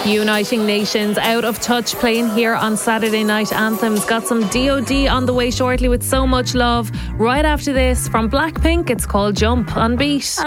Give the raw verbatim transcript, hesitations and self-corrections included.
Uniting Nations, Out of Touch, playing here on Saturday Night Anthems. Got some D O D on the way shortly with So Much Love. Right after this, from Blackpink, it's called Jump on Beat.